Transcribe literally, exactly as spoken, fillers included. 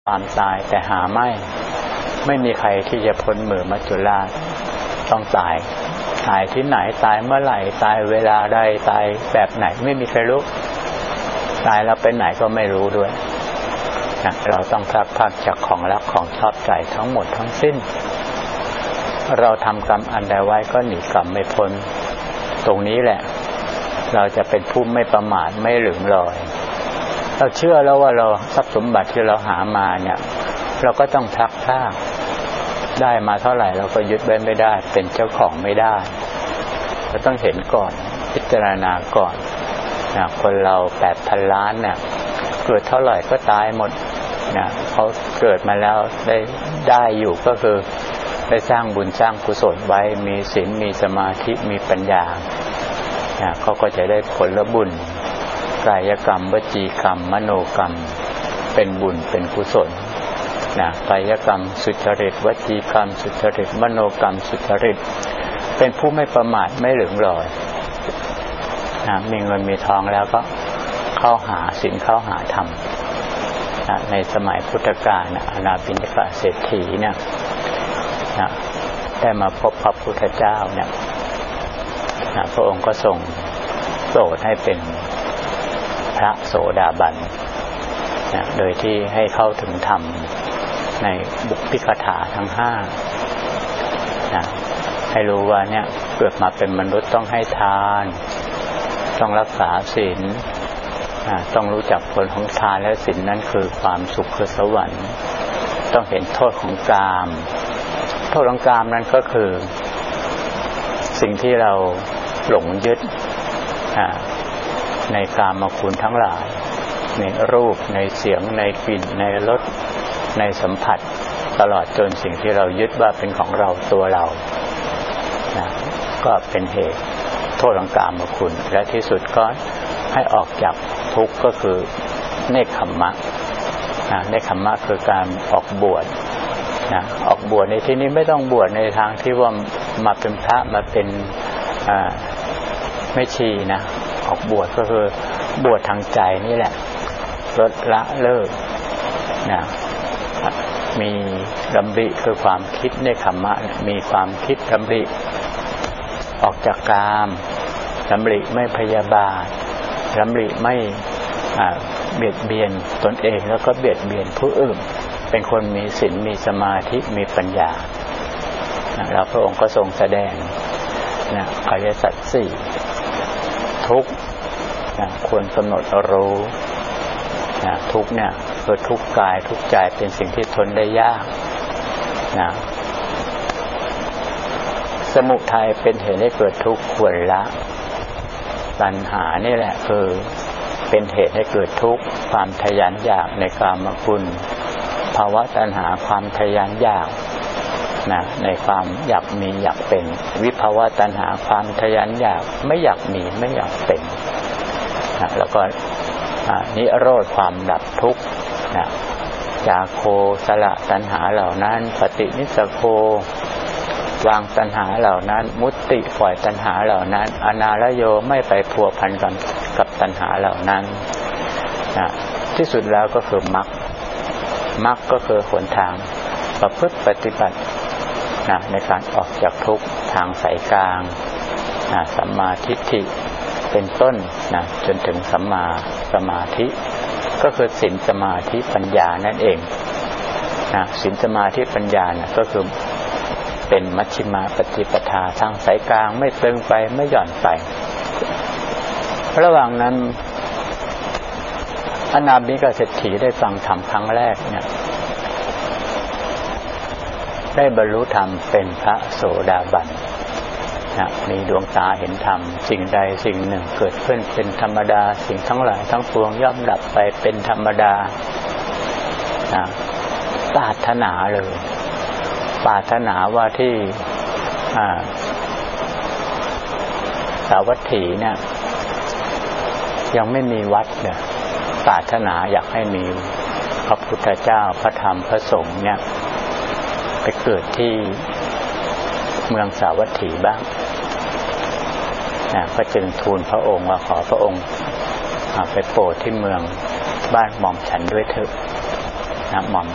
ความตายแต่หาไม่ไม่มีใครที่จะพ้นมือมัจจุราชต้องตายตายที่ไหนตายเมื่อไหร่ตายเวลาใดตายแบบไหนไม่มีใครรู้ตายแล้วไปไหนก็ไม่รู้ด้วยนะเราต้องพลัดพรากจากของรักของชอบใจทั้งหมดทั้งสิ้นเราทำกรรมอันใดไว้ก็หนีกรรมไม่พ้นตรงนี้แหละเราจะเป็นผู้ไม่ประมาทไม่หลงลอยเราเชื่อแล้วว่าเราทรัพย์สมบัติที่เราหามาเนี่ยเราก็ต้องพลัดพรากได้มาเท่าไหร่เราก็ยึดไว้ไม่ได้เป็นเจ้าของไม่ได้เราต้องเห็นก่อนพิจารณาก่อนนะคนเรา แปดพัน ล้านเนี่ยเกิดเท่าไหร่ก็ตายหมดนะเขาเกิดมาแล้วได้ได้อยู่ก็คือได้สร้างบุญสร้างกุศลไว้มีศีลมีสมาธิมีปัญญานะเขาก็จะได้ผลบุญกายกรรมวจีกรรมมโนกรรมเป็นบุญเป็นกุศลนะกายกรรมสุจริตวจีกรรมสุจริตมโนกรรมสุจริตเป็นผู้ไม่ประมาทไม่หลงลอยนะมีเงินมีทองแล้วก็เข้าหาศีลเข้าหาธรรมนะในสมัยพุทธกาลนะอนาปิณกเศรษฐีเนี่ยนะได้มาพบพระพุทธเจ้าเนี่ยนะพระองค์ก็ทรงโปรดให้เป็นพระโสดาบันนะโดยที่ให้เข้าถึงธรรมในบุพพิกถาทั้งห้านะให้รู้ว่าเนี่ยเกิดมาเป็นมนุษย์ต้องให้ทานต้องรักษาศีลต้องรู้จักผลของทานและศีลนั้นคือความสุขคือสวรรค์ต้องเห็นโทษของกามโทษของกามนั้นก็คือสิ่งที่เราหลงยึดในกามคุณทั้งหลายในรูปในเสียงในกลิ่นในรสในสัมผัสตลอดจนสิ่งที่เรายึดว่าเป็นของเราตัวเรานะก็เป็นเหตุโทษของกามคุณและที่สุดก็ให้ออกจากทุกข์ก็คือเนคขมมะนะเนคขมมะคือการออกบวชนะออกบวชในที่นี้ไม่ต้องบวชในทางที่ว่ามาเป็นพระมาเป็นไม่ชีนะออกบวชก็คือบวชทางใจนี่แหละลดละเลิกนะมีดำริคือความคิดในขมมะมีความคิดดำริออกจากกามดำริไม่พยาบาทดำริไม่เบียดเบียนตนเองแล้วก็เบียดเบียนผู้อื่นเป็นคนมีศีลมีสมาธิมีปัญญาแล้วพระองค์ก็ทรงแสดงนะอริยสัจสี่ทุกข์นะควรกำหนดรู้นะทุกข์เนี่ยคือทุกข์กายทุกข์ใจเป็นสิ่งที่ทนได้ยากนะสมุทัยเป็นเหตุให้เกิดทุกข์ควรละตัณหานี่แหละคือเป็นเหตุให้เกิดทุกข์ความทะยานอยากในกามคุณภาวะตัณหาความทะยานอยากนะในความอยากมีอยากเป็นวิภาวะตัณหาความทะยานอยากไม่อยากมีไม่อยากเป็นนะแล้วก็นิโรธความดับทุกข์นะจาโคสละตัณหาเหล่านั้นปฏินิสสโควางตัณหาเหล่านั้นมุตติปล่อยตัณหาเหล่านั้นอนาลโยไม่ไปพัวพันกันกับตัณหาเหล่านั้นนะที่สุดแล้วก็คือมรรคมรรคก็คือหนทางประพฤติปฏิบัตินะในการออกจากทุกข์ทางสายกลางนะสัมมาทิฏฐิเป็นต้นนะจนถึงสัมมาสมาธิก็คือศีลสมาธิปัญญานั่นเองนะศีลสมาธิปัญญานะก็คือเป็นมัชฌิมาปฏิปทาทางสายกลางไม่ตึงไปไม่หย่อนไประหว่างนั้นอนาบิกเศรษฐีได้ฟังธรรมครั้งแรกเนี่ยได้บรรลุธรรมเป็นพระโสดาบันนะมีดวงตาเห็นธรรมสิ่งใดสิ่งหนึ่งเกิดขึ้นเป็นธรรมดาสิ่งทั้งหลายทั้งปวงย่อมดับไปเป็นธรรมดานะปรารถนาเลยปรารถนาว่าที่สาวัตถีเนี่ยยังไม่มีวัดเนี่ยปรารถนาอยากให้มีพระพุทธเจ้าพระธรรมพระสงฆ์เนี่ยไปเกิดที่เมืองสาวัตถีบ้างนะก็จึงทูลพระองค์ว่าขอพระองค์ไปโปรดที่เมืองบ้านหม่อมฉันด้วยเถิดนะหม่อม